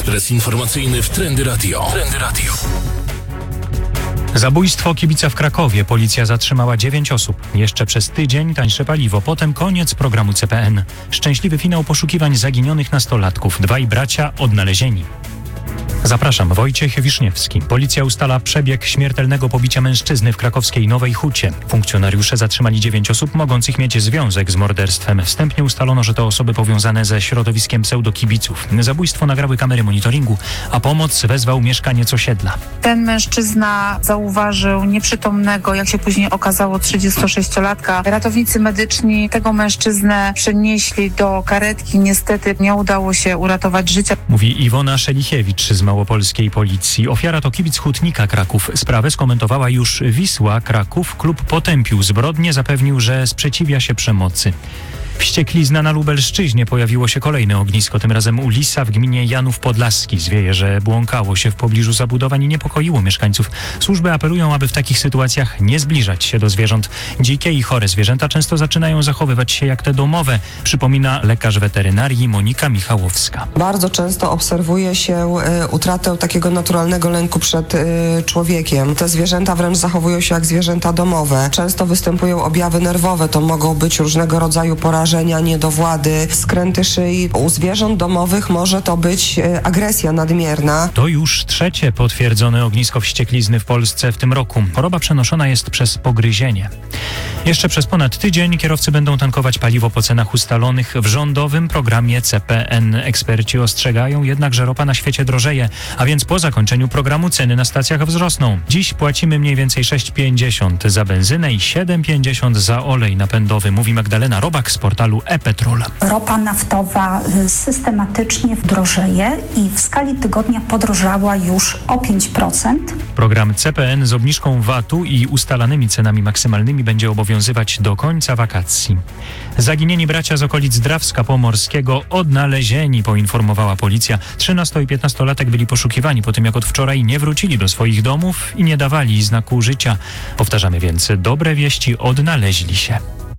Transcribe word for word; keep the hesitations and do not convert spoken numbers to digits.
Ekspres informacyjny w Trendy Radio. Trendy Radio. Zabójstwo kibica w Krakowie. Policja zatrzymała dziewięć osób. Jeszcze przez tydzień tańsze paliwo, potem koniec programu C P N. Szczęśliwy finał poszukiwań zaginionych nastolatków. Dwaj bracia odnalezieni. Zapraszam, Wojciech Wiszniewski. Policja ustala przebieg śmiertelnego pobicia mężczyzny w krakowskiej Nowej Hucie. Funkcjonariusze zatrzymali dziewięć osób mogących mieć związek z morderstwem. Wstępnie ustalono, że to osoby powiązane ze środowiskiem pseudokibiców. Zabójstwo nagrały kamery monitoringu, a pomoc wezwał mieszkaniec osiedla. Ten mężczyzna zauważył nieprzytomnego, jak się później okazało, trzydziestosześciolatka. Ratownicy medyczni tego mężczyznę przenieśli do karetki. Niestety nie udało się uratować życia. Mówi Iwona Szelichiewicz z małopolskiej policji. Ofiara to kibic Hutnika Kraków. Sprawę skomentowała już Wisła Kraków. Klub potępił zbrodnię, zapewnił, że sprzeciwia się przemocy. Wścieklizna na Lubelszczyźnie. Pojawiło się kolejne ognisko, tym razem u Lisa w gminie Janów Podlaski. Zwieje, że błąkało się w pobliżu zabudowań i niepokoiło mieszkańców. Służby apelują, aby w takich sytuacjach nie zbliżać się do zwierząt. Dzikie i chore zwierzęta często zaczynają zachowywać się jak te domowe, przypomina lekarz weterynarii Monika Michałowska. Bardzo często obserwuje się y, utratę takiego naturalnego lęku przed y, człowiekiem. Te zwierzęta wręcz zachowują się jak zwierzęta domowe. Często występują objawy nerwowe. To mogą być różnego rodzaju porażenia, niedowłady, skręty szyi. U zwierząt domowych może to być y, agresja nadmierna. To już trzecie potwierdzone ognisko wścieklizny w Polsce w tym roku. Choroba przenoszona jest przez pogryzienie. Jeszcze przez ponad tydzień kierowcy będą tankować paliwo po cenach ustalonych w rządowym programie C P N. Eksperci ostrzegają jednak, że ropa na świecie drożeje, a więc po zakończeniu programu ceny na stacjach wzrosną. Dziś płacimy mniej więcej sześć pięćdziesiąt za benzynę i siedem pięćdziesiąt za olej napędowy, mówi Magdalena Robak z portalu e-Petrol. Ropa naftowa systematycznie drożeje i w skali tygodnia podrożała już o pięć procent. Program C P N z obniżką V A T-u i ustalanymi cenami maksymalnymi będzie obowiązywać do końca wakacji. Zaginieni bracia z okolic Drawska Pomorskiego odnalezieni, poinformowała policja. trzynasto- i piętnastolatek byli poszukiwani po tym, jak od wczoraj nie wrócili do swoich domów i nie dawali znaku życia. Powtarzamy więc, dobre wieści, odnaleźli się.